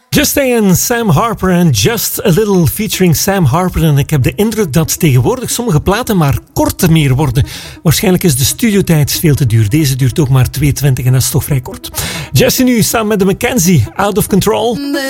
Just en Sam Harper en Just a Little featuring Sam Harper. En ik heb de indruk dat tegenwoordig sommige platen maar korter meer worden. Waarschijnlijk is de studiotijd veel te duur. Deze duurt ook maar 2:20 en dat is toch vrij kort. Jesse nu samen met de Mackenzie, Out of Control.